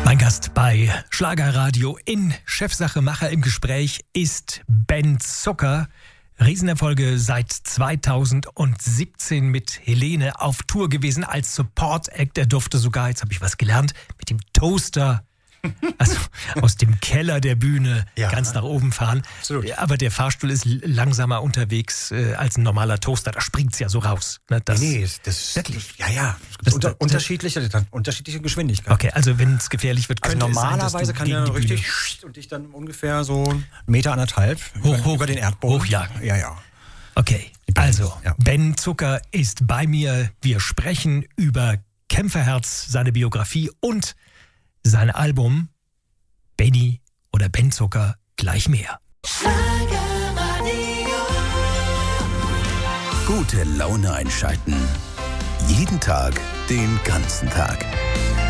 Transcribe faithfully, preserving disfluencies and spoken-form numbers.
Mein Gast bei Schlagerradio in Chefsache Macher im Gespräch ist Ben Zucker. Riesenerfolge seit zweitausendsiebzehn mit Helene auf Tour gewesen als Support-Act. Er durfte sogar, jetzt habe ich was gelernt, mit dem Toaster, also aus dem Keller der Bühne ja. ganz nach oben fahren. Absolut. Aber der Fahrstuhl ist langsamer unterwegs äh, als ein normaler Toaster. Da springt es ja so raus. Ne? Das, nee, das wirklich. Ja, ja. Das, unter, das, unterschiedliche, unterschiedliche Geschwindigkeit. Okay, also wenn es gefährlich wird, könnte also normalerweise es sein, kann der richtig und dich dann ungefähr so einen Meter, anderthalb hoch, über, hoch, über den Erdboden. Hochjagen. Ja, ja. Okay, also ja. Ben Zucker ist bei mir. Wir sprechen über Kämpferherz, seine Biografie und sein Album Benny oder Ben Zucker, gleich mehr. Gute Laune einschalten. Jeden Tag, den ganzen Tag.